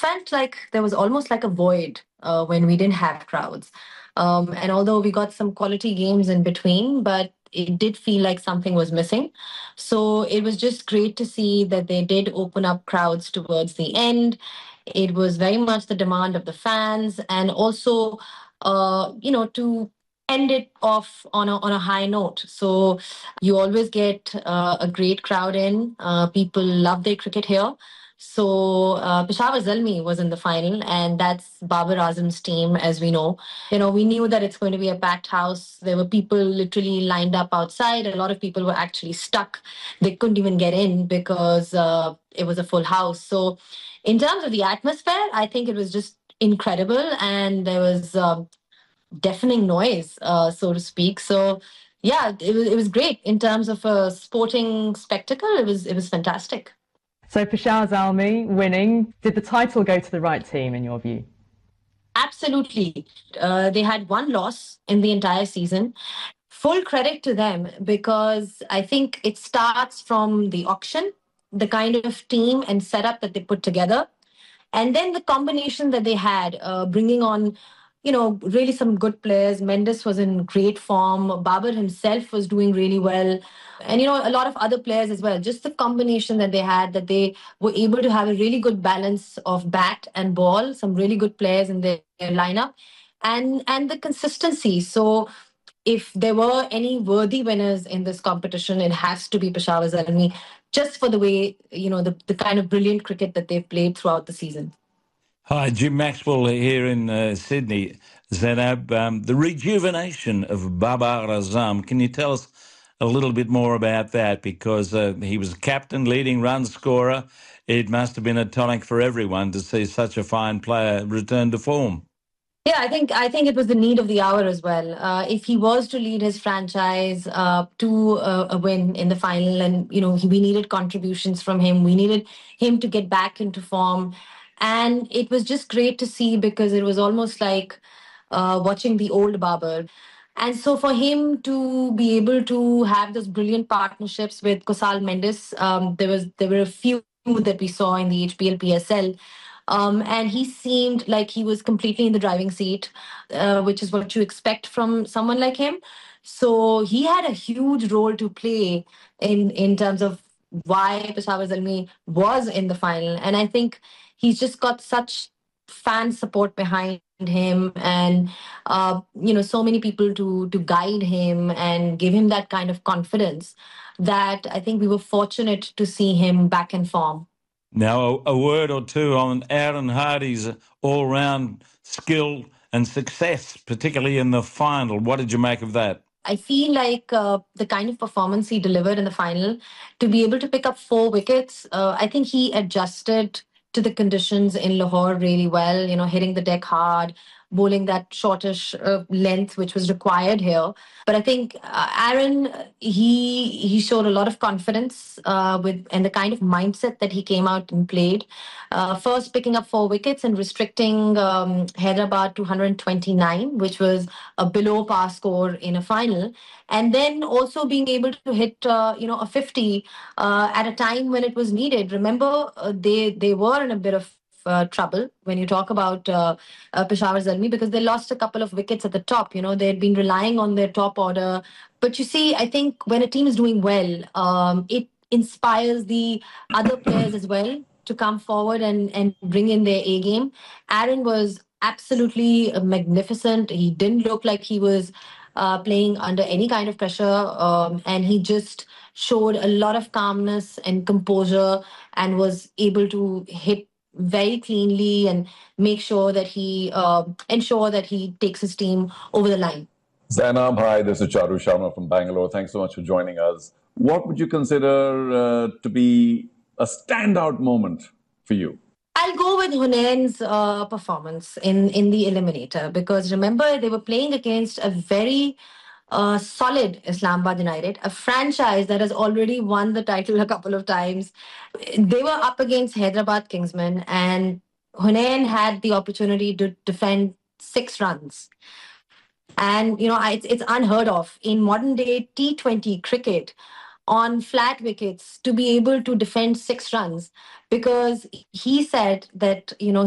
felt like there was almost like a void when we didn't have crowds. And although we got some quality games in between, but it did feel like something was missing. So it was just great to see that they did open up crowds towards the end. It was very much the demand of the fans, and also, to end it off on a high note. So you always get a great crowd in. People love their cricket here. So Peshawar Zalmi was in the final, and that's Babar Azam's team, as we know. We knew that it's going to be a packed house. There were people literally lined up outside. A lot of people were actually stuck. They couldn't even get in because it was a full house. So, in terms of the atmosphere, I think it was just incredible, and there was deafening noise, so to speak. So, yeah, it was great in terms of a sporting spectacle. It was fantastic. So Peshawar Zalmi winning, did the title go to the right team in your view? Absolutely. They had one loss in the entire season. Full credit to them, because I think it starts from the auction, the kind of team and setup that they put together, and then the combination that they had, bringing on, really some good players. Mendes was in great form. Babar himself was doing really well. And, a lot of other players as well. Just the combination that they had, that they were able to have a really good balance of bat and ball, some really good players in their lineup, and the consistency. So if there were any worthy winners in this competition, it has to be Peshawar Zalmi, just for the way, the kind of brilliant cricket that they've played throughout the season. Hi, Jim Maxwell here in Sydney. Zainab, the rejuvenation of Babar Azam. Can you tell us a little bit more about that? Because he was captain, leading run scorer. It must have been a tonic for everyone to see such a fine player return to form. Yeah, I think it was the need of the hour as well. If he was to lead his franchise to a win in the final, and we needed contributions from him, we needed him to get back into form, and it was just great to see, because it was almost like watching the old Babar. And so for him to be able to have those brilliant partnerships with Kusal Mendes, there were a few that we saw in the HPL PSL. And he seemed like he was completely in the driving seat, which is what you expect from someone like him. So he had a huge role to play in terms of why Peshawar Zalmi was in the final. And I think he's just got such fan support behind him, and so many people to guide him and give him that kind of confidence, that I think we were fortunate to see him back in form. Now, a word or two on Aaron Hardy's all-round skill and success, particularly in the final. What did you make of that? I feel like the kind of performance he delivered in the final, to be able to pick up 4 wickets, I think he adjusted to the conditions in Lahore really well, hitting the deck hard, bowling that shortish length, which was required here. But I think Aaron, he showed a lot of confidence and the kind of mindset that he came out and played. First, picking up 4 wickets and restricting Hyderabad to 129, which was a below par score in a final, and then also being able to hit a 50 at a time when it was needed. Remember, they were in a bit of trouble when you talk about Peshawar Zalmi, because they lost a couple of wickets at the top. They had been relying on their top order. But you see, I think when a team is doing well, it inspires the other players as well to come forward and bring in their A game. Aaron was absolutely magnificent. He didn't look like he was playing under any kind of pressure, and he just showed a lot of calmness and composure, and was able to hit very cleanly and make sure that he ensure that he takes his team over the line. Zainab, hi, this is Charu Sharma from Bangalore. Thanks so much for joining us. What would you consider to be a standout moment for you? I'll go with Hunain's performance in the eliminator, because remember, they were playing against a very solid Islamabad United, a franchise that has already won the title a couple of times. They were up against Hyderabad Kingsmen, and Hunain had the opportunity to defend 6 runs. And it's unheard of in modern day T20 cricket, on flat wickets, to be able to defend 6 runs, because he said that